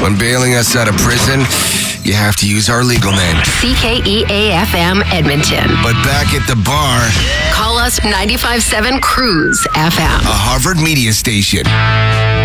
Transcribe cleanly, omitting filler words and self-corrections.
when bailing us out of prison, you have to use our legal name. CKEA-FM Edmonton. But back at the bar, Call us 95.7 Cruise FM. a Harvard media station.